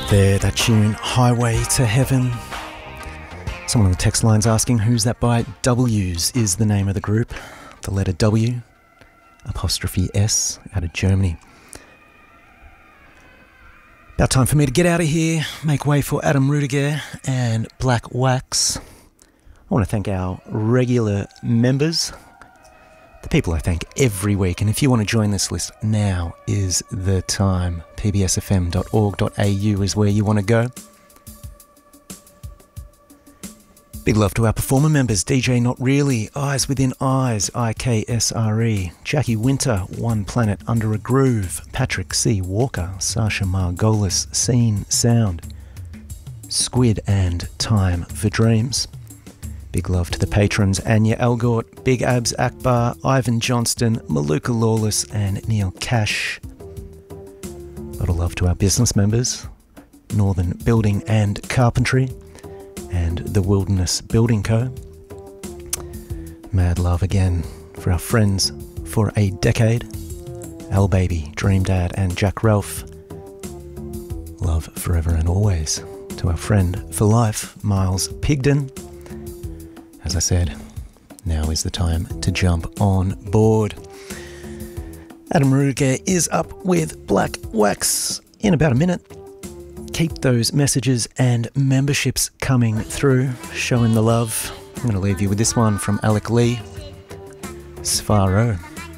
there, that tune, Highway to Heaven. Someone on the text line's asking who's that by. W's is the name of the group. The letter W, apostrophe S, out of Germany. About time for me to get out of here, make way for Adam Rudiger and Black Wax. I want to thank our regular members, the people I thank every week. And if you want to join this list, now is the time. pbsfm.org.au is where you want to go. Big love to our performer members, DJ Not Really, Eyes Within Eyes, IKSRE, Jackie Winter, One Planet Under a Groove, Patrick C. Walker, Sasha Margolis, Scene Sound, Squid and Time for Dreams. Big love to the patrons, Anya Elgort, Big Abs Akbar, Ivan Johnston, Maluka Lawless and Neil Cash. A lot of love to our business members, Northern Building and Carpentry, and the Wilderness Building Co. Mad love again for our friends for a decade, Al Baby, Dream Dad and Jack Ralph. Love forever and always to our friend for life, Miles Pigden. As I said, now is the time to jump on board. Adam Rudiger is up with Black Wax in about a minute. Keep those messages and memberships coming through, showing the love. I'm going to leave you with this one from Alec Lee, Sfaro.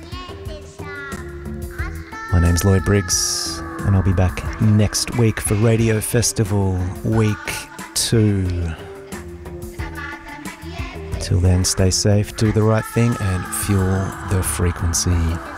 My name's Lloyd Briggs, and I'll be back next week for Radio Festival Week 2. Till then, stay safe, do the right thing, and fuel the frequency.